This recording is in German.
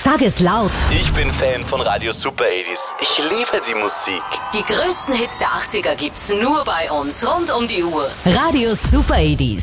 Sag es laut. Ich bin Fan von Radio Super 80s. Ich liebe die Musik. Die größten Hits der 80er gibt's nur bei uns rund um die Uhr. Radio Super 80s.